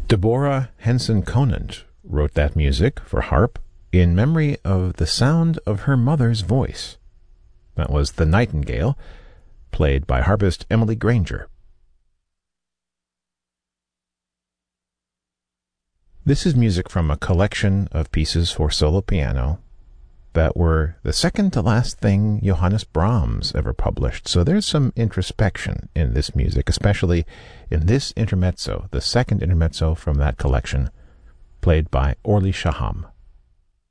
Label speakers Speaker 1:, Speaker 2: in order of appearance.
Speaker 1: Deborah Henson Conant wrote that music for harp in memory of the sound of her mother's voice. That was The Nightingale, played by harpist Emily Granger. This is music from a collection of pieces for solo piano that were the second to last thing Johannes Brahms ever published. So there's some introspection in this music, especially in this intermezzo, the second intermezzo from that collection, played by Orly Shaham.